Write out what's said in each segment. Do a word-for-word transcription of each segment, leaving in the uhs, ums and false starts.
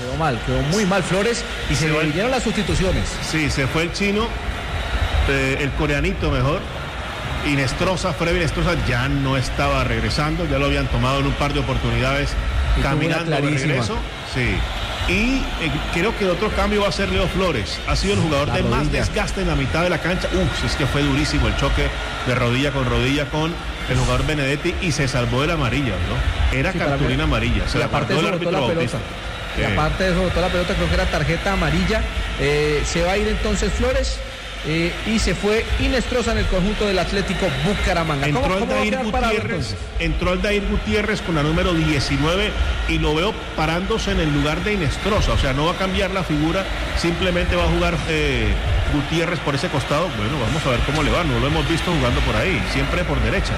Quedó mal, quedó muy mal Flores y se, se le vinieron las sustituciones. Sí, se fue el chino, eh, el coreanito mejor. Inestrosa, Freddy Inestrosa ya no estaba regresando, ya lo habían tomado en un par de oportunidades y caminando de regreso. Sí. Y eh, creo que el otro cambio va a ser Leo Flores. Ha sido el jugador la de rodilla. Más desgaste en la mitad de la cancha. Uf, es que fue durísimo el choque de rodilla con rodilla con el jugador Benedetti y se salvó de la amarilla, ¿no? Era sí, cartulina amarilla. Se y la aparte de eso botó la pelota. Y eh. aparte de eso botó la pelota, creo que era tarjeta amarilla. Eh, se va a ir entonces Flores. Eh, y se fue Inestrosa en el conjunto del Atlético Bucaramanga. Entró ¿Cómo, el cómo Dair Gutiérrez, entró el Dair Gutiérrez con la número diecinueve y lo veo parándose en el lugar de Inestrosa, o sea, no va a cambiar la figura, simplemente va a jugar eh, Gutiérrez por ese costado. Bueno, vamos a ver cómo le va, no lo hemos visto jugando por ahí, siempre por derecha.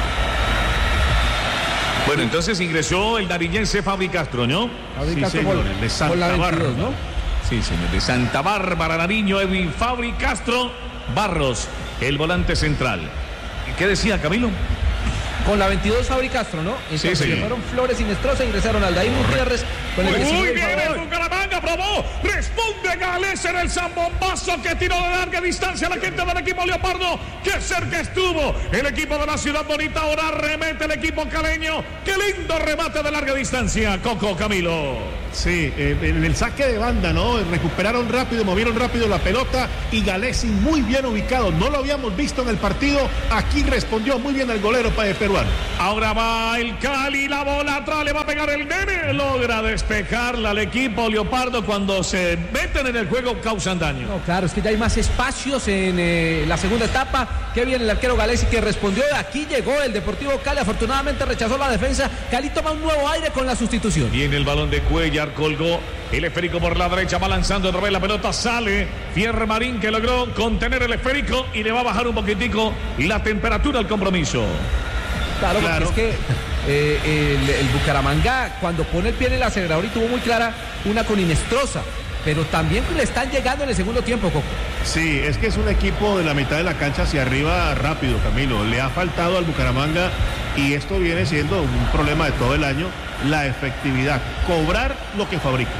Bueno, entonces ingresó el nariñense Fabri Castro, ¿no? Fabri sí, Castro señor, el de Santa Bárbara, ¿no? Sí, señor, de Santa Bárbara, Nariño, Edwin Fabri Castro, Barros, el volante central. ¿Qué decía Camilo? Con la veintidós Fabri Castro, ¿no? Entonces sí, sí. Se fueron Flores, Inestrosa, ingresaron al Dair Gutiérrez con el Muy bien, el Bucaramanga probó, responde Gales en el zambombazo que tiró de larga distancia la gente del equipo Leopardo, que cerca estuvo el equipo de la Ciudad Bonita, ahora remete el equipo caleño, qué lindo remate de larga distancia, Coco, Camilo. Sí, eh, en el saque de banda, ¿no? Recuperaron rápido, movieron rápido la pelota y Galesi muy bien ubicado, no lo habíamos visto en el partido, aquí respondió muy bien el golero peruano. Ahora va el Cali, la bola atrás, le va a pegar el nene, logra despejarla al equipo Leopardo, cuando se meten en el juego causan daño. No, claro, es que ya hay más espacios en eh, la segunda etapa, qué bien el arquero Galesi que respondió, aquí llegó el Deportivo Cali, afortunadamente rechazó la defensa, Cali toma un nuevo aire con la sustitución. Viene el balón de Cuellar, colgó el esférico por la derecha, va lanzando otra vez la pelota, sale Fierre Marín que logró contener el esférico y le va a bajar un poquitico la temperatura al compromiso. Claro, claro. Porque es que eh, el, el Bucaramanga cuando pone el pie en el acelerador y tuvo muy clara una con Inestrosa, pero también le están llegando en el segundo tiempo, Coco. Sí, es que es un equipo de la mitad de la cancha hacia arriba rápido, Camilo. Le ha faltado al Bucaramanga y esto viene siendo un problema de todo el año, la efectividad, cobrar lo que fabrica.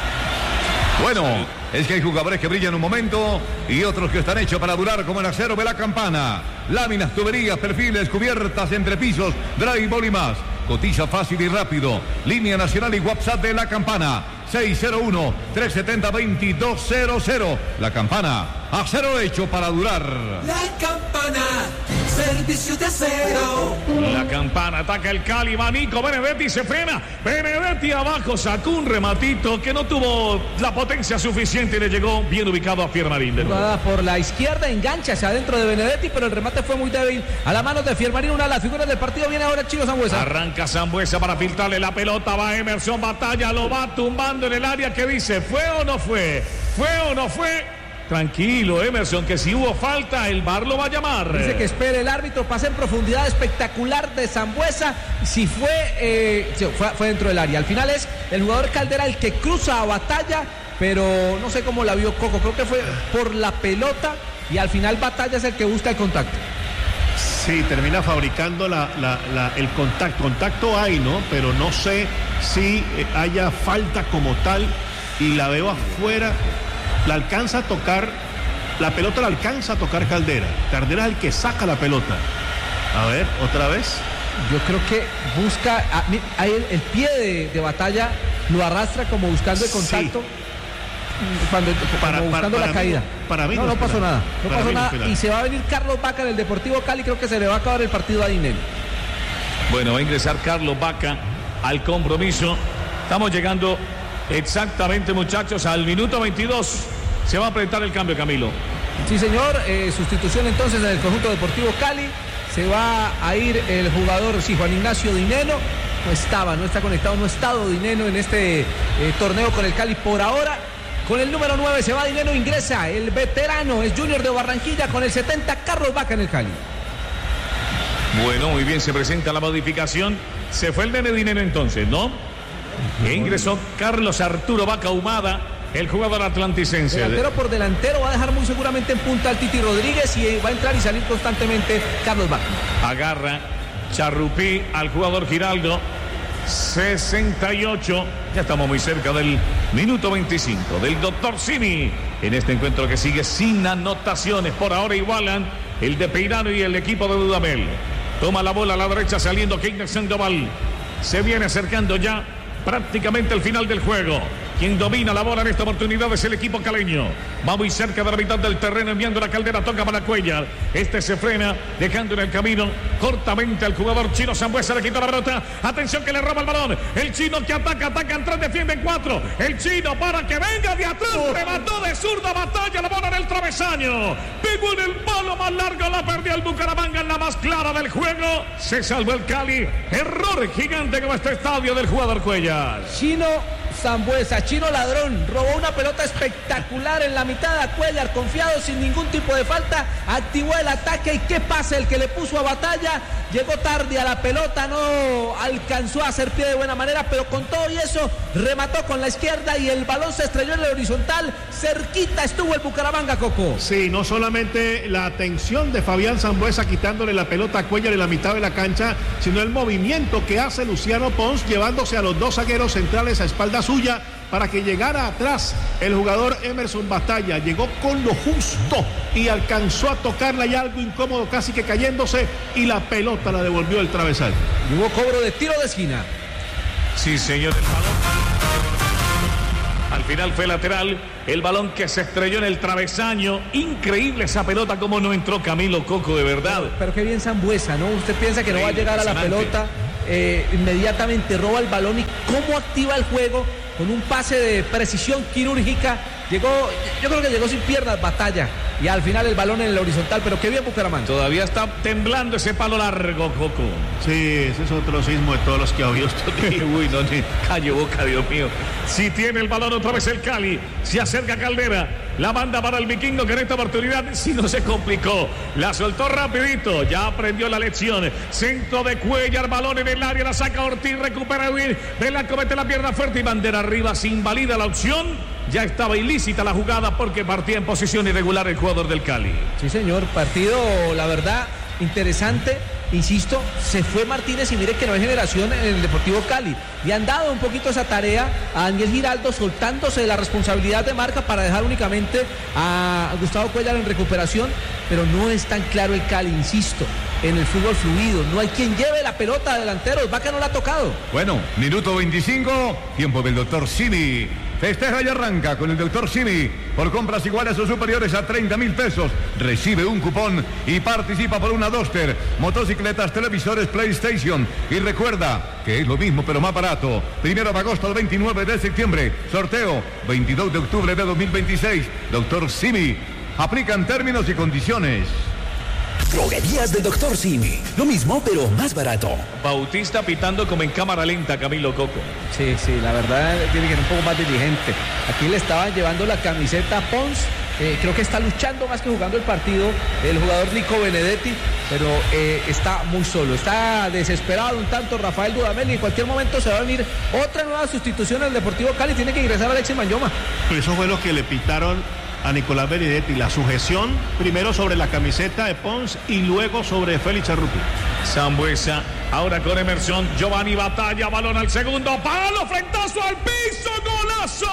Bueno, es que hay jugadores que brillan un momento y otros que están hechos para durar, como el acero de la Campana. Láminas, tuberías, perfiles, cubiertas, entrepisos, drywall y más. Cotiza fácil y rápido. Línea nacional y WhatsApp de La Campana. seis cero uno, tres siete cero, dos dos cero cero. La Campana, acero hecho para durar. La Campana, servicio de acero. La Campana, ataca el Cali, va Nico Benedetti, se frena. Benedetti abajo, sacó un rematito que no tuvo la potencia suficiente y le llegó bien ubicado a Fiermarín. Por la izquierda, engancha hacia adentro de Benedetti, pero el remate fue muy débil a la mano de Fiermarín, una de las figuras del partido. Viene ahora Chino Sambuesa. Arranca Sambuesa para filtrarle la pelota, va Emerson Batalla, lo va tumbando en el área. ¿Qué dice? ¿Fue o no fue? ¿Fue o no fue? Tranquilo, Emerson, que si hubo falta, el V A R lo va a llamar. Dice que espere el árbitro, pase en profundidad espectacular de Sambuesa. Si fue, eh, fue, fue dentro del área. Al final es el jugador Caldera el que cruza a Batalla, pero no sé cómo la vio Coco. Creo que fue por la pelota y al final Batalla es el que busca el contacto. Sí, termina fabricando la, la, la, el contacto. Contacto hay, ¿no? Pero no sé si haya falta como tal y la veo afuera. La alcanza a tocar, la pelota la alcanza a tocar Caldera. Caldera es el que saca la pelota. A ver, otra vez. Yo creo que busca, a, a el, el pie de, de Batalla lo arrastra como buscando el contacto. Sí. Cuando, para, como buscando para, la para caída. Mí, para mí no, no, no pasó nada. No para pasó no nada. Y se va a venir Carlos Vaca en el Deportivo Cali. Creo que se le va a acabar el partido a Dinero. Bueno, va a ingresar Carlos Vaca al compromiso. Estamos llegando exactamente, muchachos, al minuto veintidós. Se va a apretar el cambio, Camilo. Sí, señor. Eh, sustitución entonces en el conjunto Deportivo Cali. Se va a ir el jugador, sí, Juan Ignacio Dineno. No estaba, no está conectado, no ha estado Dineno en este eh, torneo con el Cali por ahora. Con el número nueve se va Dineno, ingresa el veterano, es Junior de Barranquilla, con el setenta, Carlos Vaca en el Cali. Bueno, muy bien, se presenta la modificación. Se fue el nene Dineno entonces, ¿no? E ingresó Carlos Arturo Vaca Humada, el jugador atlanticense. Delantero por delantero, va a dejar muy seguramente en punta al Titi Rodríguez y va a entrar y salir constantemente Carlos Vaca. Agarra Charrupí al jugador Giraldo. sesenta y ocho. Ya estamos muy cerca del minuto veinticinco del doctor Simi. En este encuentro que sigue sin anotaciones. Por ahora igualan el de Peirano y el equipo de Dudamel. Toma la bola a la derecha saliendo Keiner Sandoval. Se viene acercando ya prácticamente el final del juego. Quien domina la bola en esta oportunidad es el equipo caleño. Va muy cerca de la mitad del terreno enviando la Caldera, toca para Cuellar. Este se frena, dejando en el camino cortamente al jugador chino. Sambuesa le quita la pelota. Atención que le roba el balón. El chino que ataca, ataca en tres, defiende en cuatro. El chino para que venga de atrás. Remató de zurda, batalla la bola en el travesaño. Pegó en el palo más largo, la perdió el Bucaramanga en la más clara del juego. Se salvó el Cali. Error gigante como este estadio del jugador Cuellar. Chino Sambuesa, chino ladrón, robó una pelota espectacular en la mitad a Cuellar, confiado sin ningún tipo de falta, activó el ataque y qué pase el que le puso a batalla, llegó tarde a la pelota, no alcanzó a hacer pie de buena manera, pero con todo y eso remató con la izquierda y el balón se estrelló en el horizontal, cerquita estuvo el Bucaramanga, Coco. Sí, no solamente la atención de Fabián Sambuesa quitándole la pelota a Cuellar en la mitad de la cancha, sino el movimiento que hace Luciano Pons llevándose a los dos zagueros centrales a espalda suya para que llegara atrás el jugador Emerson Batalla. Llegó con lo justo y alcanzó a tocarla y algo incómodo, casi que cayéndose, y la pelota la devolvió el travesaño. Y hubo cobro de tiro de esquina. Sí, señor, el balón. Al final fue lateral, el balón que se estrelló en el travesaño. Increíble esa pelota, como no entró Camilo, Coco, de verdad. Pero, pero qué bien Sambuesa, ¿no? Usted piensa que no va a llegar a la pelota, eh, inmediatamente roba el balón y cómo activa el juego con un pase de precisión quirúrgica. Llegó, yo creo que llegó sin piernas, Batalla, y al final el balón en el horizontal, pero qué bien Bucaramanga. Todavía está temblando ese palo largo, Coco. Sí, ese es otro sismo de todos los que ha oído usted. Uy, no, ni callo boca, Dios mío. Si tiene el balón otra vez el Cali, se acerca Caldera, la manda para el Vikingo, que en esta oportunidad sí no se complicó, la soltó rapidito, ya aprendió la lección. Centro de Cuellar, balón en el área, la saca Ortiz, recupera Edwin, Velasco mete la pierna fuerte y bandera arriba, se invalida la opción. Ya estaba ilícita la jugada porque partía en posición irregular el jugador del Cali. Sí, señor, partido, la verdad, interesante. Insisto, se fue Martínez y mire que no hay generación en el Deportivo Cali. Le han dado un poquito esa tarea a Daniel Giraldo, soltándose de la responsabilidad de marca para dejar únicamente a Gustavo Cuellar en recuperación, pero no es tan claro el Cali, insisto, en el fútbol fluido. No hay quien lleve la pelota a delanteros, Vaca no la ha tocado. Bueno, minuto veinticinco, tiempo del doctor Simi. Festeja y arranca con el doctor Simi. Por compras iguales o superiores a treinta mil pesos, recibe un cupón y participa por una Duster, motocicletas, televisores, PlayStation. Y recuerda que es lo mismo pero más barato. Primero de agosto al veintinueve de septiembre. Sorteo veintidós de octubre de dos mil veintiséis. doctor Simi. Aplican términos y condiciones. Droguerías del doctor Simi. Lo mismo, pero más barato. Bautista pitando como en cámara lenta, Camilo, Coco. Sí, sí, la verdad tiene que ser un poco más diligente. Aquí le estaban llevando la camiseta a Pons. Eh, creo que está luchando más que jugando el partido el jugador Nico Benedetti, pero eh, está muy solo, está desesperado un tanto Rafael Dudamel y en cualquier momento se va a venir otra nueva sustitución al Deportivo Cali. Tiene que ingresar Alexis Manyoma. Eso fue lo que le pitaron a Nicolás Benedetti, la sujeción primero sobre la camiseta de Pons y luego sobre Félix Arruti. Sambuesa, ahora con Emerson, Giovanni Batalla, balón al segundo palo, frentazo al piso, golazo.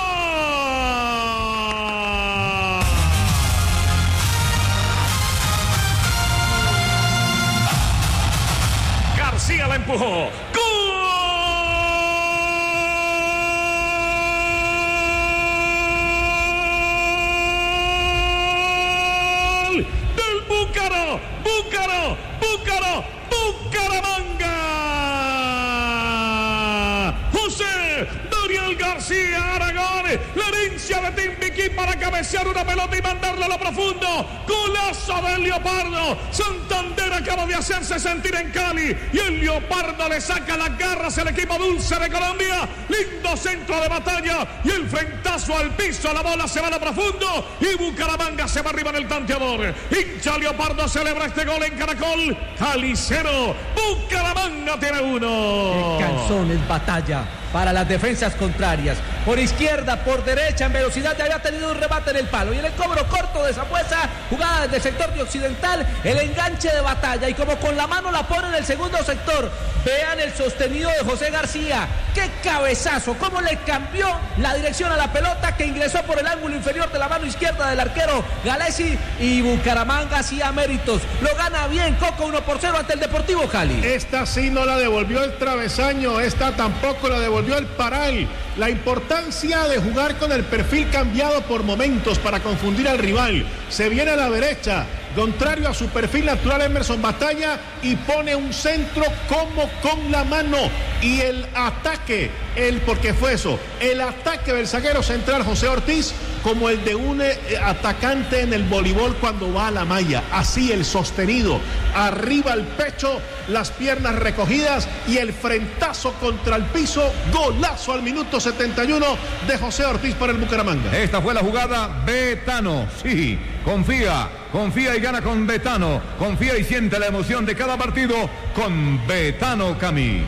García la empujó. Búcaro, Búcaro, Búcaro, Bucaramanga. José Daniel García Aragón, la herencia de Timbiquí para cabecear una pelota y mandarla a lo profundo. Golazo del Leopardo. Santander acaba de hacerse sentir en Cali y el Leopardo le saca las garras al equipo dulce de Colombia. Lindo centro de Batalla y el frentazo al piso. La bola se va a lo profundo y Bucaramanga se va arriba en el tanteador. Hincha Leopardo, celebra este gol en Caracol. Cali cero, Bucaramanga tiene uno. Qué canzón es Batalla. para las defensas contrarias. Por izquierda, por derecha, en velocidad, ya había tenido un remate en el palo. Y en el cobro corto de Zambuesa, jugada desde el sector de occidental, el enganche de Batalla. Y como con la mano la pone en el segundo sector. Vean el sostenido de José García. ¡Qué cabezazo! Cómo le cambió la dirección a la pelota que ingresó por el ángulo inferior de la mano izquierda del arquero Galesi. Y Bucaramanga hacía méritos. Lo gana bien Coco, uno por cero ante el Deportivo Cali. Esta sí no la devolvió el travesaño, esta tampoco la devolvió el Paral. La importancia de jugar con el perfil cambiado por momentos para confundir al rival. Se viene a la derecha, contrario a su perfil natural, Emerson Batalla, y pone un centro como con la mano. Y el ataque, el porque fue eso, el ataque del zaguero central José Ortiz, como el de un eh, atacante en el voleibol cuando va a la malla. Así el sostenido, arriba el pecho, las piernas recogidas y el frentazo contra el piso. Golazo al minuto setenta y uno de José Ortiz para el Bucaramanga. Esta fue la jugada. Betano, sí, confía, confía y gana con Betano. Confía y siente la emoción de cada partido con Betano, Cami.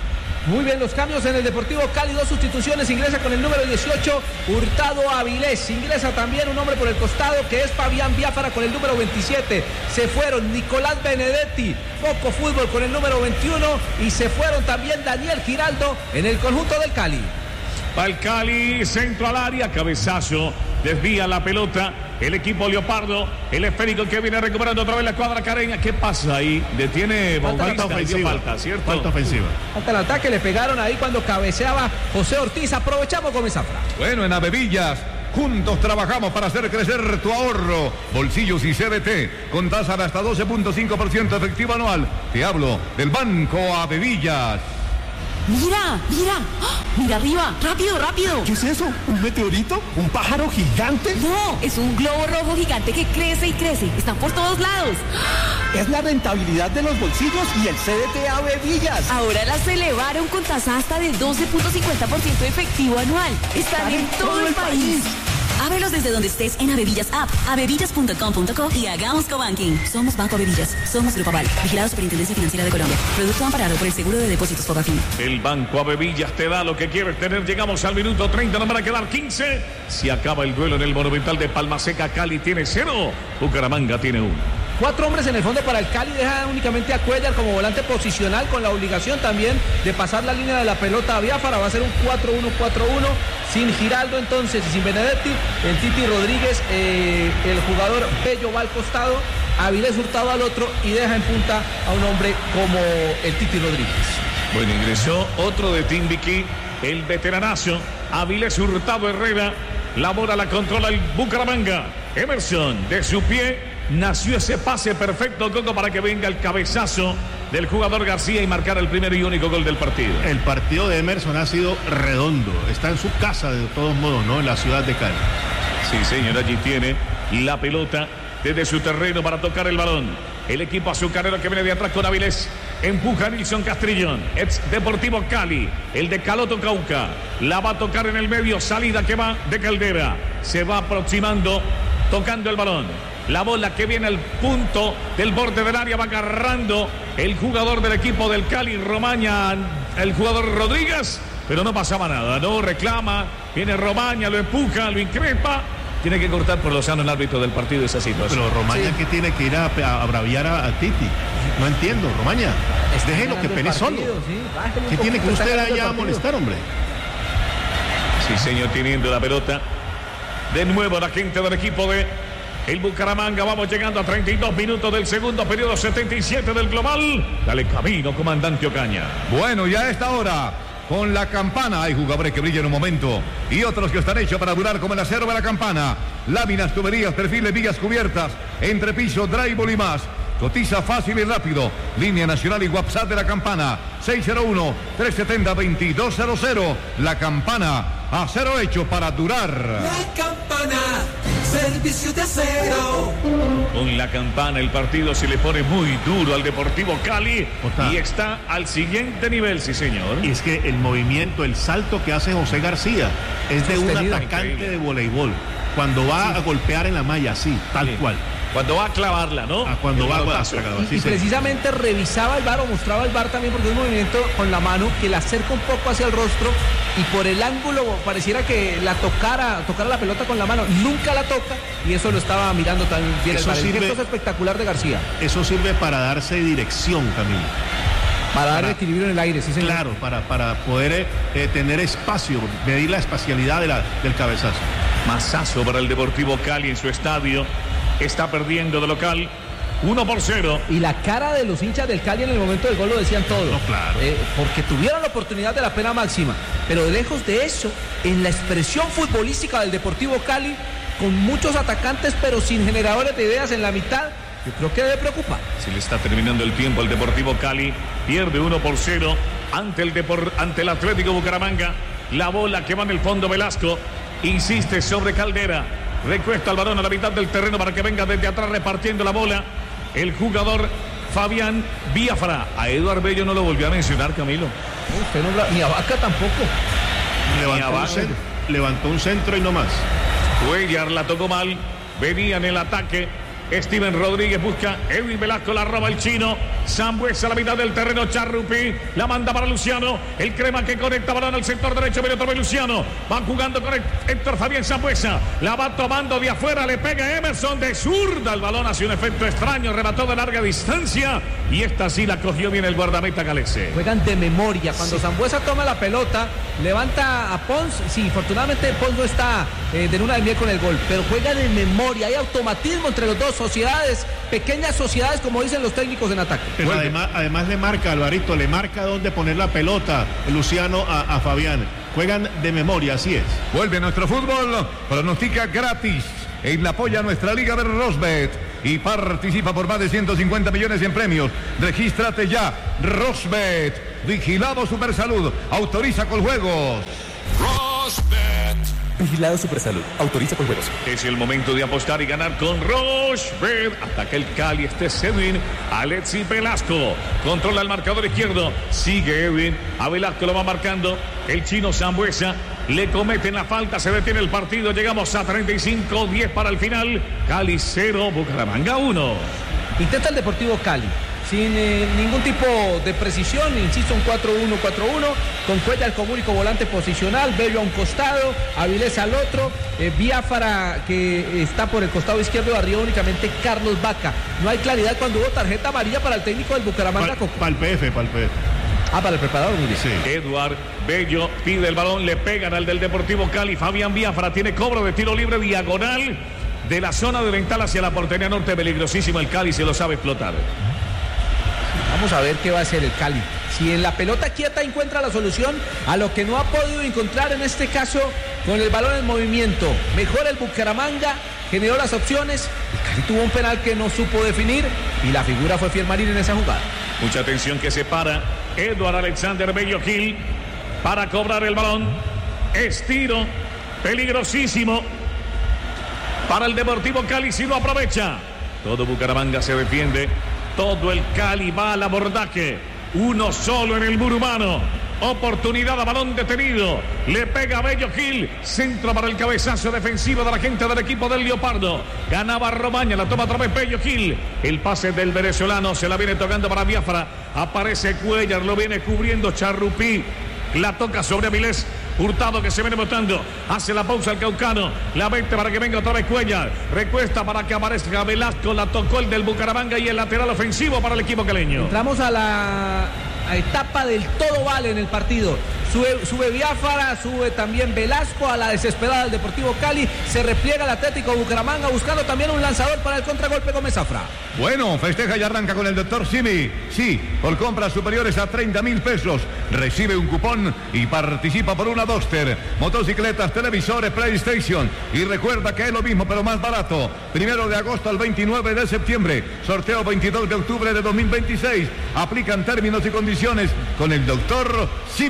Muy bien los cambios en el Deportivo Cali, dos sustituciones, ingresa con el número dieciocho Hurtado Avilés, ingresa también un hombre por el costado que es Fabián Biafara con el número veintisiete, se fueron Nicolás Benedetti, poco fútbol con el número veintiuno y se fueron también Daniel Giraldo en el conjunto del Cali. Va el Cali, centro al área, cabezazo, desvía la pelota, el equipo Leopardo, el esférico que viene recuperando otra vez la cuadra careña. ¿Qué pasa ahí? Detiene Falta ofensiva, falta, ¿cierto? Falta ofensiva. Falta el ataque, le pegaron ahí cuando cabeceaba José Ortiz. Aprovechamos con esa frase. Bueno, en Avevillas, juntos trabajamos para hacer crecer tu ahorro. Bolsillos y C B T, con tasa de hasta doce punto cinco por ciento efectivo anual. Te hablo del Banco Avevillas. Mira, mira, ¡oh! Mira arriba, rápido, rápido. ¿Qué es eso? ¿Un meteorito? ¿Un pájaro gigante? No, es un globo rojo gigante que crece y crece. Están por todos lados. Es la rentabilidad de los bolsillos y el C D T Avevillas. Ahora las elevaron con tasa hasta del doce punto cincuenta por ciento efectivo anual. Están, Están en, en todo, todo el país. país. Ábrelos desde donde estés en Avevillas App, avevillas punto com punto co y hagamos cobanking. Somos Banco Avevillas, somos Grupo Aval, vigilado Superintendencia Financiera de Colombia. Producto amparado por el Seguro de Depósitos Fogafín. El Banco Avevillas te da lo que quieres tener. Llegamos al minuto treinta, nos van a quedar quince. Si acaba el duelo en el Monumental de Palma Seca, Cali tiene cero, Bucaramanga tiene uno. Cuatro hombres en el fondo para el Cali, deja únicamente a Cuellar como volante posicional con la obligación también de pasar la línea de la pelota a Biafara. Va a ser un cuatro uno cuatro uno sin Giraldo entonces y sin Benedetti. El Titi Rodríguez, eh, el jugador Bello va al costado, Avilés Hurtado al otro y deja en punta a un hombre como el Titi Rodríguez. Bueno, ingresó otro de Timbiquí, el veteranazo Avilés Hurtado Herrera. La bola la controla el Bucaramanga. Emerson de su pie. Nació ese pase perfecto, Coco, para que venga el cabezazo del jugador García y marcar el primer y único gol del partido. El partido de Emerson ha sido redondo. Está en su casa de todos modos, ¿no? En la ciudad de Cali. Sí, señor, allí tiene la pelota desde su terreno para tocar el balón. El equipo azucarero que viene de atrás con Avilés. Empuja Nilson Castrillón, ex Deportivo Cali, el de Caloto Cauca. La va a tocar en el medio, salida que va de Caldera. Se va aproximando, tocando el balón. La bola que viene al punto del borde del área va agarrando el jugador del equipo del Cali, Romaña, el jugador Rodríguez, pero no pasaba nada, no reclama, viene Romaña, lo empuja, lo increpa, tiene que cortar por lo sano el árbitro del partido esa situación. Pero Romaña sí. Que tiene que ir a, a, a braviar a, a Titi, no entiendo, Romaña, déjelo que pelee solo, sí. ¿Qué tiene que usted allá a molestar, hombre? Sí, señor, teniendo la pelota, de nuevo la gente del equipo de el Bucaramanga. Vamos llegando a treinta y dos minutos del segundo periodo, setenta y siete del global. Dale camino, comandante Ocaña. Bueno, y a esta hora, con la campana, hay jugadores que brillan en un momento y otros que están hechos para durar como el acero de la campana. Láminas, tuberías, perfiles, vigas cubiertas, entrepiso, drywall y más. Cotiza fácil y rápido. Línea nacional y WhatsApp de la campana. seis cero uno, tres siete cero, dos dos cero cero. La campana, acero hecho para durar. La campana, servicio de acero. Con la campana el partido se le pone muy duro al Deportivo Cali. Ota. Y está al siguiente nivel, sí señor. Y es que el movimiento, el salto que hace José García es de un atacante increíble de voleibol. Cuando va sí. a golpear en la malla, sí, tal sí. cual. Cuando va a clavarla, ¿no? Ah, cuando va a clavarla. Y, y precisamente revisaba el V A R o mostraba el V A R también, porque es un movimiento con la mano que la acerca un poco hacia el rostro y por el ángulo pareciera que la tocara, tocara la pelota con la mano. Nunca la toca y eso lo estaba mirando también bien el V A R. El gesto es espectacular de García. Eso sirve para darse dirección, Camilo. Para dar equilibrio en el aire, sí, señor. Claro, para, para poder eh, tener espacio, medir la espacialidad de la, del cabezazo. Masazo para el Deportivo Cali en su estadio. Está perdiendo de local uno por cero. Y la cara de los hinchas del Cali en el momento del gol lo decían todo. No, claro. Eh, porque tuvieron la oportunidad de la pena máxima. Pero lejos de eso, en la expresión futbolística del Deportivo Cali, con muchos atacantes pero sin generadores de ideas en la mitad, yo creo que debe preocupar. Se le está terminando el tiempo al Deportivo Cali. Pierde uno por cero ante el, Depor- ante el Atlético Bucaramanga. La bola que va en el fondo Velasco. Insiste sobre Caldera. Recuesta el balón a la mitad del terreno para que venga desde atrás repartiendo la bola. El jugador Fabián Biafra. A Eduardo Bello no lo volvió a mencionar, Camilo. No, usted no, ni a Vaca tampoco. Levantó un, centro, levantó un centro y no más. Cuellar la tocó mal. Venía en el ataque. Steven Rodríguez busca, Edwin Velasco la roba el chino, Sambuesa a la mitad del terreno, Charrupi, la manda para Luciano, el crema que conecta balón al sector derecho, viene otra vez Luciano, van jugando con Héctor Fabián Sambuesa, la va tomando de afuera, le pega Emerson de zurda, el balón hace un efecto extraño, remató de larga distancia y esta sí la cogió bien el guardameta Galese. Juegan de memoria, cuando sí. Sambuesa toma la pelota, levanta a Pons, sí, afortunadamente Pons no está eh, de luna de miel con el gol, pero juega de memoria, hay automatismo entre los dos, sociedades, pequeñas sociedades como dicen los técnicos en ataque. Pero además, además le marca, Alvarito, le marca dónde poner la pelota Luciano a, a Fabián. Juegan de memoria, así es. Vuelve nuestro fútbol, pronostica gratis en la apoya nuestra Liga de Rosbet y participa por más de ciento cincuenta millones en premios. Regístrate ya, Rosbet, vigilado Supersalud, autoriza con juegos. Rosbet. Vigilado Supersalud. Autoriza con juegos. Es el momento de apostar y ganar con Rosbet. Ataca el Cali. Este es Edwin. Alexis Velasco. Controla el marcador izquierdo. Sigue Edwin. A Velasco lo va marcando. El chino Sambuesa. Le cometen la falta. Se detiene el partido. Llegamos a treinta y cinco diez para el final. Cali cero. Bucaramanga uno. Intenta el Deportivo Cali. Sin eh, ningún tipo de precisión, insisto, un cuatro uno cuatro uno, con Cuellar como único volante posicional, Bello a un costado, Avilés al otro, eh, Biafara que está por el costado izquierdo, arriba únicamente Carlos Vaca. No hay claridad cuando hubo tarjeta amarilla para el técnico del Bucaramanga. Para el P F, para el P F. Ah, para el preparador, muy bien. Sí. Eduard Bello pide el balón, le pegan al del Deportivo Cali. Fabián Biafara tiene cobro de tiro libre diagonal de la zona de ventana hacia la portería norte, peligrosísimo el Cali, se lo sabe explotar. Vamos a ver qué va a hacer el Cali. Si en la pelota quieta encuentra la solución a lo que no ha podido encontrar en este caso con el balón en movimiento. Mejor el Bucaramanga, generó las opciones. El Cali tuvo un penal que no supo definir y la figura fue Fiel Marín en esa jugada. Mucha atención que separa Eduard Alexander Bello Gil para cobrar el balón. Estiro, peligrosísimo para el Deportivo Cali si lo aprovecha. Todo Bucaramanga se defiende. Todo el Cali va al abordaje. Uno solo en el muro humano. Oportunidad a balón detenido. Le pega Bello Gil. Centro para el cabezazo defensivo de la gente del equipo del Leopardo. Ganaba Romaña. La toma otra vez Bello Gil. El pase del venezolano se la viene tocando para Biafra. Aparece Cuellar. Lo viene cubriendo Charrupi. La toca sobre Avilés. Hurtado que se viene botando. Hace la pausa el caucano. La mete para que venga otra vez Cuellar. Recuesta para que aparezca Velasco. La tocó el del Bucaramanga y el lateral ofensivo para el equipo caleño. Entramos a la a etapa del todo vale en el partido. Sube, sube Biafara, sube también Velasco a la desesperada del Deportivo Cali. Se repliega el Atlético Bucaramanga buscando también un lanzador para el contragolpe Gómez Zafra. Bueno, festeja y arranca con el doctor Simi. Sí, por compras superiores a treinta mil pesos. Recibe un cupón y participa por una Duster, motocicletas, televisores, PlayStation. Y recuerda que es lo mismo, pero más barato. Primero de agosto al veintinueve de septiembre. Sorteo veintidós de octubre de dos mil veintiséis. Aplican términos y condiciones con el doctor Simi.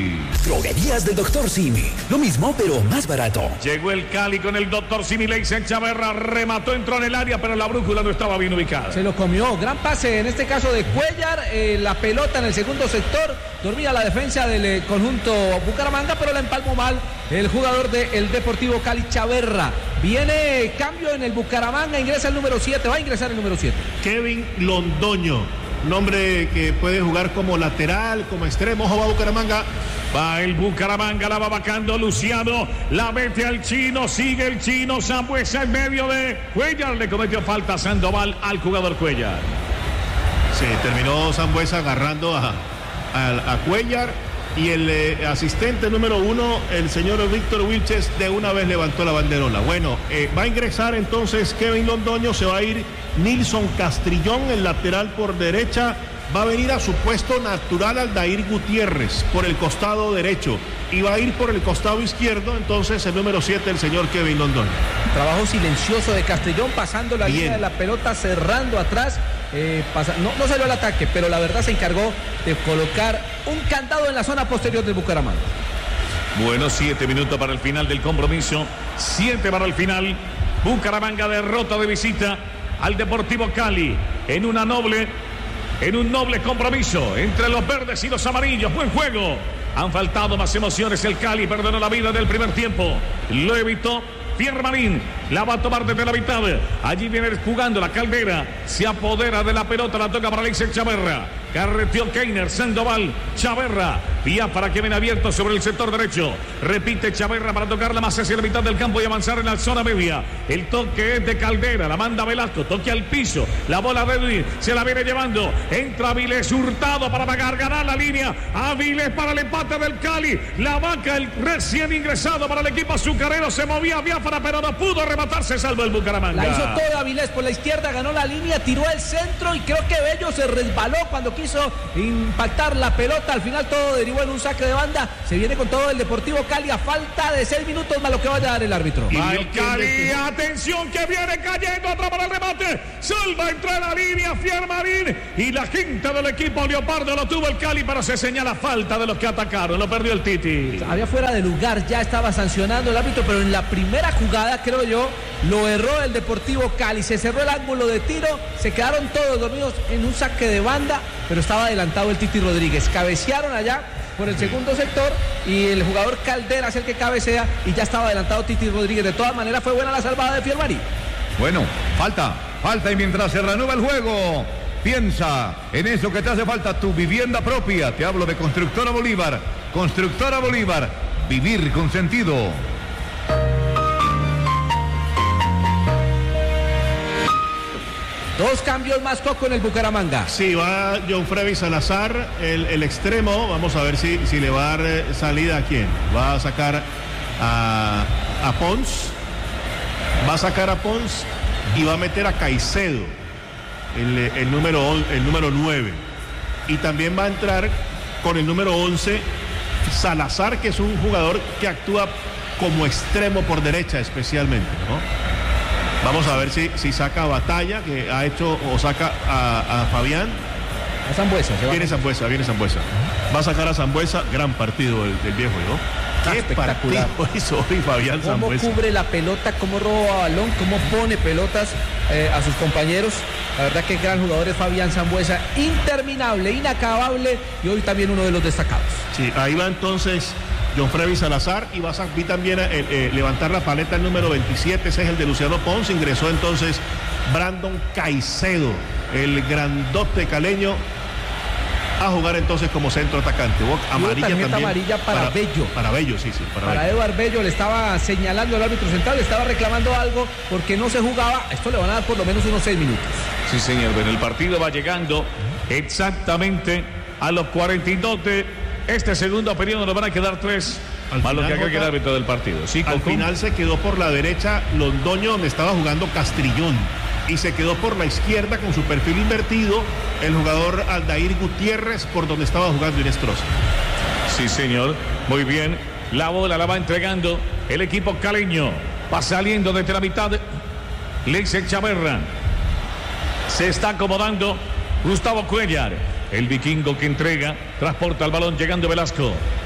Cali. Droguerías del doctor Simi. Lo mismo, pero más barato. Llegó el Cali con el doctor Simi. Leisen Chaverra remató, entró en el área, pero la brújula no estaba bien ubicada. Se lo comió. Gran pase, en este caso de Cuellar. Eh, la pelota en el segundo sector. Dormía la defensa del eh, conjunto Bucaramanga, pero la empalmó mal el jugador del Deportivo Cali, Chaverra. Viene cambio en el Bucaramanga. Ingresa el número siete. Va a ingresar el número siete. Kevin Londoño. Nombre que puede jugar como lateral, como extremo. Ojo, va Bucaramanga. Va el Bucaramanga, la va vacando Luciano, la mete al chino, sigue el chino, Sambuesa en medio de Cuellar, le cometió falta Sandoval al jugador Cuellar. Sí, terminó Sambuesa agarrando a, a, a Cuellar y el eh, asistente número uno, el señor Víctor Wilches, de una vez levantó la banderola. Bueno, eh, va a ingresar entonces Kevin Londoño, se va a ir Nilson Castrillón, el lateral por derecha. Va a venir a su puesto natural Aldair Gutiérrez por el costado derecho y va a ir por el costado izquierdo entonces el número siete, el señor Kevin Londoño. Trabajo silencioso de Castrillón, pasando la Bien. línea de la pelota, cerrando atrás. Eh, pasa, no, no salió al ataque, pero la verdad se encargó de colocar un candado en la zona posterior del Bucaramanga. Bueno, siete minutos para el final del compromiso, siete para el final. Bucaramanga derrota de visita al Deportivo Cali en una noble, en un noble compromiso entre los verdes y los amarillos. Buen juego. Han faltado más emociones. El Cali perdonó la vida del primer tiempo. Lo evitó Pierre Marín. La va a tomar desde la mitad. Allí viene jugando la Caldera. Se apodera de la pelota. La toca para Leisen Chaverra. Carreteó Keiner, Sandoval, Chaverra. Vía para que ven abierto sobre el sector derecho. Repite Chaverra para tocarla más hacia la mitad del campo y avanzar en la zona media. El toque es de Caldera. La manda Velasco. Toque al piso. La bola de Edwin se la viene llevando. Entra Avilés Hurtado para pagar, ganar la línea. Avilés para el empate del Cali. La vaca, el recién ingresado para el equipo azucarero. Se movía Biafara, pero no pudo rematarse, salvo el Bucaramanga. La hizo toda Avilés por la izquierda, ganó la línea, tiró el centro y creo que Bello se resbaló cuando quiso impactar la pelota. Al final todo derivó en un saque de banda. Se viene con todo el Deportivo Cali a falta de seis minutos más lo que vaya a dar el árbitro. Va el Cali, atención que viene cayendo, atrapa el remate. Salva, entró en la línea Pierre Marín y la gente del equipo Leopardo lo tuvo el Cali, pero se señala falta de los que atacaron. Lo perdió el Titi. Había fuera de lugar, ya estaba sancionando el árbitro, pero en la primera jugada, creo yo, lo erró el Deportivo Cali. Se cerró el ángulo de tiro, se quedaron todos dormidos en un saque de banda, pero estaba adelantado el Titi Rodríguez. Cabecearon allá por el segundo sector y el jugador Caldera es el que cabecea y ya estaba adelantado Titi Rodríguez. De todas maneras fue buena la salvada de Pierre Marín. Bueno, falta, falta y mientras se reanuda el juego, piensa en eso que te hace falta, tu vivienda propia. Te hablo de Constructora Bolívar. Constructora Bolívar, vivir con sentido. Dos cambios más, Coco, en el Bucaramanga. Sí, va John Freddy Salazar, el, el extremo. Vamos a ver si, si le va a dar salida a quién. Va a sacar a, a Pons. Va a sacar a Pons y va a meter a Caicedo, el, el, número, el número nueve. Y también va a entrar con el número once, Salazar, que es un jugador que actúa como extremo por derecha especialmente, ¿no? Vamos a ver si, si saca a Batalla, que ha hecho, o saca a, a Fabián. A Sambuesa. Viene Sambuesa, viene Sambuesa. Va a sacar a Sambuesa, gran partido del, del viejo, ¿no? Qué espectacular partido hizo hoy Fabián Sambuesa. Cómo cubre la pelota, cómo roba balón, cómo pone pelotas eh, a sus compañeros. La verdad que gran jugador es Fabián Sambuesa, interminable, inacabable y hoy también uno de los destacados. Sí, ahí va entonces John Freddy Salazar y va a vi también a, eh, eh, levantar la paleta el número veintisiete, ese es el de Luciano Pons. Ingresó entonces Brandon Caicedo, el grandote caleño, a jugar entonces como centro atacante. Amarilla también. Amarilla para, para Bello. Para Bello, sí, sí. Para, para Eduard Bello le estaba señalando el árbitro central, le estaba reclamando algo porque no se jugaba. Esto le van a dar por lo menos unos seis minutos. Sí, señor. Bueno, el partido va llegando exactamente a los cuarenta y dos de este segundo periodo. Nos van a quedar tres. Más lo que agregue el árbitro del partido. Sí, al final se quedó por la derecha Londoño, donde estaba jugando Castrillón. Y se quedó por la izquierda con su perfil invertido el jugador Aldair Gutiérrez, por donde estaba jugando Inestrosa. Sí, señor. Muy bien. La bola la va entregando el equipo caleño. Va saliendo desde la mitad. Leisen Chaverra. Se está acomodando Gustavo Cuellar. El vikingo que entrega, transporta el balón llegando Velasco.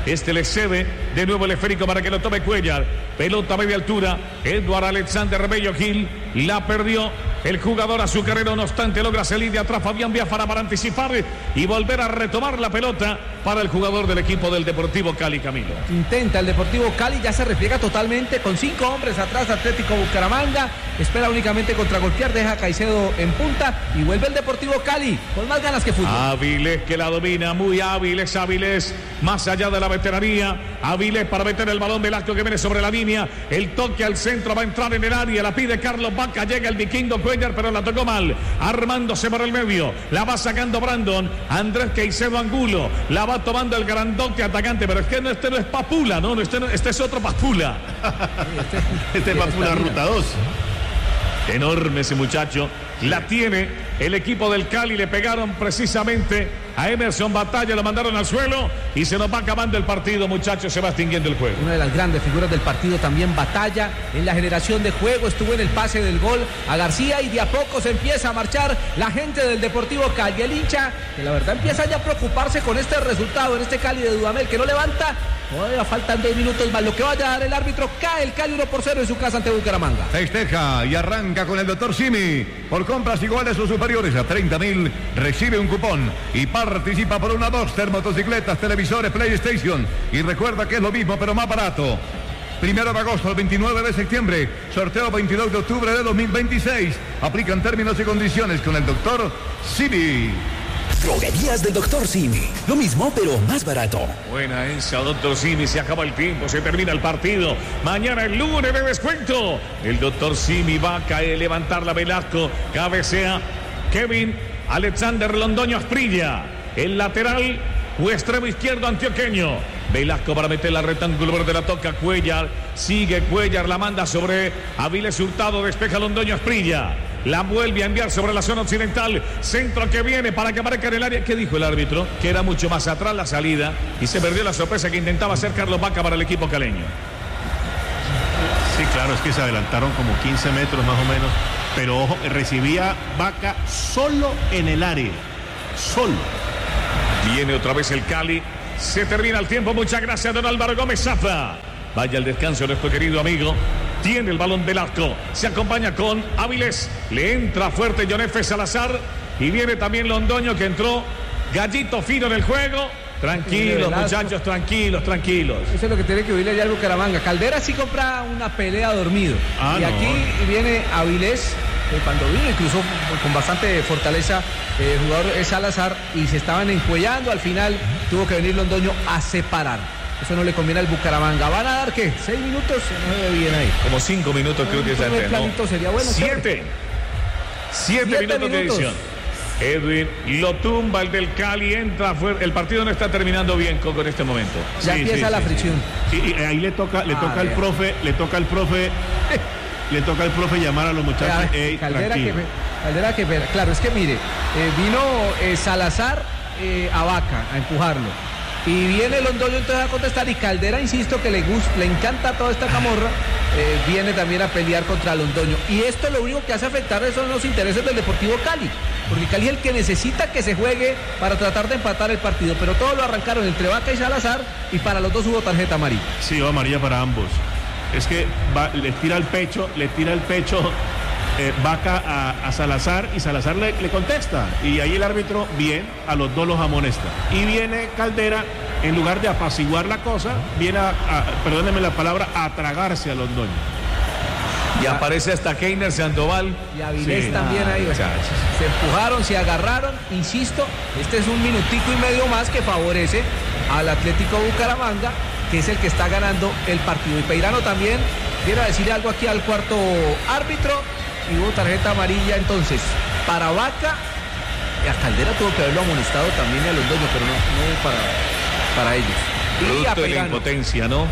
Este le cede de nuevo el esférico para que lo tome Cuellar. Pelota a media altura. Edward Alexander Bello Gil la perdió. El jugador azucarero, no obstante, logra salir de atrás Fabián Biafara para anticipar y volver a retomar la pelota para el jugador del equipo del Deportivo Cali, Camilo. Intenta el Deportivo Cali, ya se repliega totalmente con cinco hombres atrás, Atlético Bucaramanga. Espera únicamente contragolpear, deja a Caicedo en punta y vuelve el Deportivo Cali con más ganas que fútbol. Áviles que la domina, muy hábiles, hábiles, más allá de la veteranía. Áviles para meter el balón, Velasco que viene sobre la línea. El toque al centro va a entrar en el área, la pide Carlos Vaca, llega el vikingo Cuellar, pero la tocó mal. Armándose por el medio, la va sacando Brandon. Andrés Caicedo Angulo, la va tomando el grandote atacante, pero es que no, este no es Papula, no, este, no, este es otro Papula. Este es Papula Ruta dos. Enorme ese muchacho. La tiene el equipo del Cali. Le pegaron precisamente a Emerson Batalla. Lo mandaron al suelo y se nos va acabando el partido, muchachos. Se va extinguiendo el juego. Una de las grandes figuras del partido también, Batalla, en la generación de juego. Estuvo en el pase del gol a García y de a poco se empieza a marchar la gente del Deportivo Cali. El hincha, que la verdad empieza ya a preocuparse con este resultado en este Cali de Dudamel, que no levanta. Todavía faltan dos minutos más. Lo que vaya a dar el árbitro, cae el Cali uno por cero en su casa ante Bucaramanga. Festeja y arranca con el doctor Simi. Por compras iguales o superiores a treinta mil, recibe un cupón y participa por una Duster, motocicletas, televisores, PlayStation. Y recuerda que es lo mismo, pero más barato. Primero de agosto al veintinueve de septiembre. Sorteo veintidós de octubre de dos mil veintiséis. Aplican términos y condiciones con el doctor Simi. Droguerías del doctor Simi. Lo mismo, pero más barato. Buena esa, doctor Simi. Se acaba el tiempo, se termina el partido. Mañana el lunes de descuento. El doctor Simi va a caer, levantar la Velasco. Cabecea Kevin Alexander Londoño Asprilla. El lateral o extremo izquierdo antioqueño. Velasco para meter la rectangular de la toca Cuellar. Sigue Cuellar, la manda sobre Aviles Hurtado. Despeja Londoño Asprilla. La vuelve a enviar sobre la zona occidental. Centro que viene para que marque en el área. ¿Qué dijo el árbitro? Que era mucho más atrás la salida. Y se perdió la sorpresa que intentaba hacer Carlos Vaca para el equipo caleño. Sí, claro, es que se adelantaron como quince metros más o menos. Pero ojo, recibía Vaca solo en el área. Solo. Viene otra vez el Cali. Se termina el tiempo. Muchas gracias, don Álvaro Gómez Zafa. Vaya al descanso nuestro querido amigo. Tiene el balón Velasco. Se acompaña con Áviles. Le entra fuerte John F. Salazar. Y viene también Londoño, que entró gallito fino en el juego. Tranquilos, muchachos, tranquilos, tranquilos. Eso es lo que tiene que oírle ya al Bucaramanga. Caldera sí compra una pelea dormido. Ah, y no. Aquí viene Avilés, que cuando vino incluso con bastante fortaleza, el eh, jugador es Salazar, y se estaban encuellando. Al final tuvo que venir Londoño a separar. Eso no le conviene al Bucaramanga. ¿Van a dar qué? ¿Seis minutos? No se ve bien ahí. Como cinco minutos no, creo que es el planito sería bueno. Siete. Siete, Siete minutos, minutos de edición. Edwin lo tumba el del Cali, entra fuerte. El partido no está terminando bien, Coco, en este momento. Ya sí, empieza sí, la sí, fricción. Sí. Y, y ahí le toca, le ah, toca al profe, le toca al profe, le toca al profe llamar a los muchachos. Ya, Ey, Caldera, que, Caldera que claro, es que mire, eh, vino eh, Salazar eh, a Vaca a empujarlo. Y viene Londoño entonces a contestar, y Caldera, insisto, que le gusta, le encanta toda esta camorra, eh, viene también a pelear contra Londoño. Y esto lo único que hace afectar son los intereses del Deportivo Cali, porque Cali es el que necesita que se juegue para tratar de empatar el partido, pero todo lo arrancaron entre Vaca y Salazar, y para los dos hubo tarjeta amarilla. Sí, hubo amarilla para ambos. Es que va, le tira el pecho, le tira el pecho eh, Vaca a, a Salazar, y Salazar le, le contesta, y ahí el árbitro bien, a los dos los amonesta. Y viene Caldera, en lugar de apaciguar la cosa, viene a, a perdónenme la palabra, a tragarse a Londoño. Y aparece hasta Keiner Sandoval. Y Avilés sí. también ah, ahí. Se empujaron, se agarraron. Insisto, este es un minutico y medio más que favorece al Atlético Bucaramanga, que es el que está ganando el partido. Y Peirano también quiere decirle algo aquí al cuarto árbitro. Y hubo tarjeta amarilla entonces para Vaca. Y a Caldera tuvo que haberlo amonestado también y a Londoño, pero no, no para, para ellos. Y producto de la impotencia, ¿no?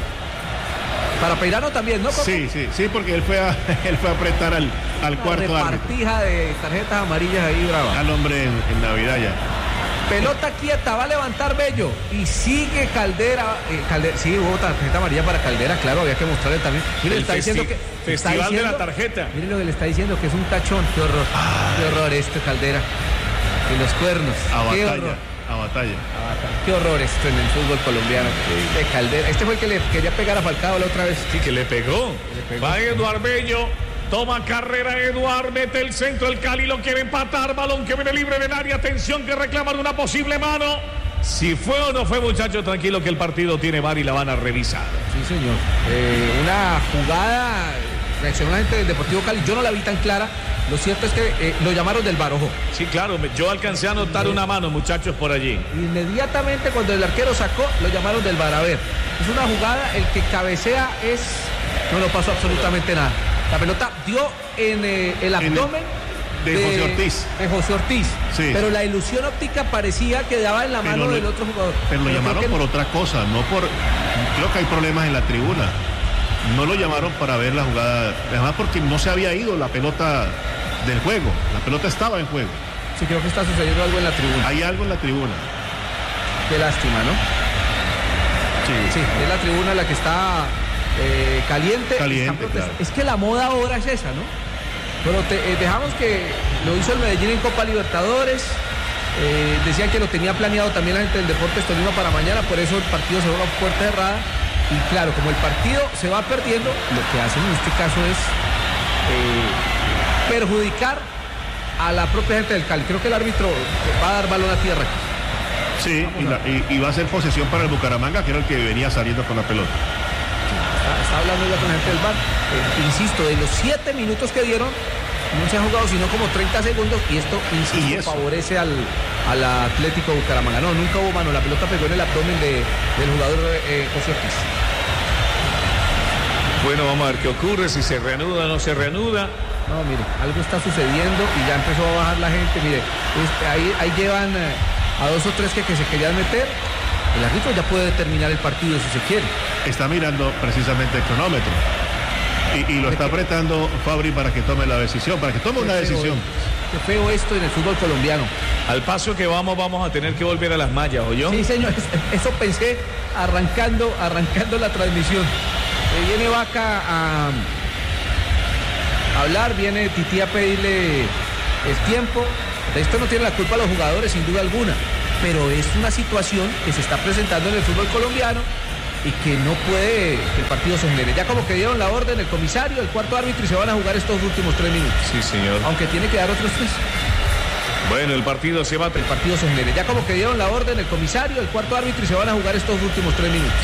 Para Peirano también, ¿no, Coco? Sí, sí, sí, porque él fue a, él fue a apretar al, al cuarto árbitro. Repartija de tarjetas amarillas ahí brava. Al hombre en, en Navidad ya. Pelota quieta, va a levantar Bello y sigue Caldera. Eh, Caldera sí, hubo tarjeta amarilla para Caldera, claro, había que mostrarle también. Mire, está diciendo que. Festival está diciendo, de la tarjeta. Mire lo que le está diciendo, que es un tachón. Qué horror. Ah. Qué horror este Caldera. En los cuernos. A Qué batalla. horror. A batalla. A batalla. Qué horror esto en el fútbol colombiano. De Caldera. Este fue el que le quería pegar a Falcao la otra vez. Sí, que le pegó. Le pegó. Va Eduard Bello. Toma carrera Eduard, mete el centro, el Cali lo quiere empatar, balón que viene libre del área, atención que reclaman una posible mano. Si fue o no fue, muchachos, tranquilo que el partido tiene V A R y la van a revisar. Sí, señor. Eh, una jugada, reaccionó la gente del Deportivo Cali, yo no la vi tan clara. Lo cierto es que eh, lo llamaron del V A R, ojo. Sí, claro, yo alcancé a notar una mano, muchachos, por allí. Inmediatamente cuando el arquero sacó, lo llamaron del V A R. A ver, es una jugada, el que cabecea es... No lo pasó absolutamente nada. La pelota dio en eh, el abdomen de, de José Ortiz. De José Ortiz. Sí. Pero la ilusión óptica parecía que daba en la pero mano lo, del otro jugador. Pero lo pero llamaron que... por otra cosa, no por... Creo que hay problemas en la tribuna. No lo llamaron para ver la jugada. Además porque no se había ido la pelota del juego. La pelota estaba en juego. Sí, creo que está sucediendo algo en la tribuna. Hay algo en la tribuna. Qué lástima, ¿no? Sí. Sí, es la tribuna la que está... Eh, caliente, caliente claro. Es que la moda ahora es esa, ¿no? Pero te, eh, dejamos que lo hizo el Medellín en Copa Libertadores. Eh, decían que lo tenía planeado también la gente del Deportes Tolima para mañana, por eso el partido se va a puerta cerrada. Y claro, como el partido se va perdiendo, lo que hacen en este caso es eh, perjudicar a la propia gente del Cali. Creo que el árbitro va a dar balón a tierra. Sí, y, la, y, y va a ser posesión para el Bucaramanga, que era el que venía saliendo con la pelota. Está, está hablando ya con la gente del V A R. Eh, insisto, de los siete minutos que dieron, no se ha jugado sino como treinta segundos y esto, insisto, ¿Y favorece al, al Atlético Bucaramanga. No, nunca hubo mano, la pelota pegó en el abdomen de, del jugador eh, José Ortiz. Bueno, vamos a ver qué ocurre, si se reanuda o no se reanuda. No, mire, algo está sucediendo y ya empezó a bajar la gente. Mire, este, ahí, ahí llevan eh, a dos o tres que, que se querían meter. El árbitro ya puede determinar el partido si se quiere. Está mirando precisamente el cronómetro. Y, y lo está apretando Fabri para que tome la decisión, para que tome una decisión. Qué feo esto en el fútbol colombiano. Al paso que vamos, vamos a tener que volver a las mallas, ¿oyó? Sí, señor, eso pensé arrancando, arrancando la transmisión. Eh, viene Vaca a, a hablar, viene Tití a pedirle el tiempo. De esto no tiene la culpa los jugadores, sin duda alguna. Pero es una situación que se está presentando en el fútbol colombiano y que no puede que el partido se genere. Ya como que dieron la orden el comisario, el cuarto árbitro y se van a jugar estos últimos tres minutos. Sí, señor. Aunque tiene que dar otros tres. Bueno, el partido se va. El partido se genere. Ya como que dieron la orden el comisario, el cuarto árbitro y se van a jugar estos últimos tres minutos.